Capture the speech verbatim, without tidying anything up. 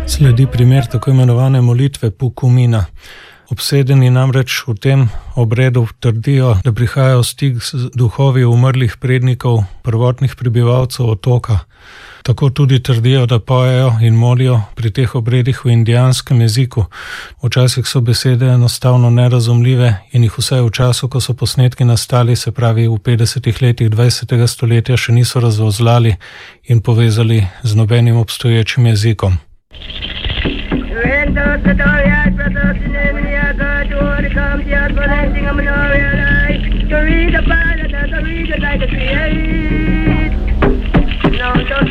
Sledi primer tako imenovane molitve Pukumina. Obsedeni namreč v tem obredu trdijo, da prihajajo v stik z duhovi umrlih prednikov, prvotnih prebivalcev otoka. Tako tudi trdijo, da pojejo in molijo pri teh obredih v indijanskem jeziku. Včasih so besede enostavno nerazumljive in jih vsaj v času, ko so posnetki nastali, se pravi v petdesetih letih dvajsetega stoletja, še niso razvozlali in povezali z nobenim obstoječim jezikom. To read the Bible, to read it like a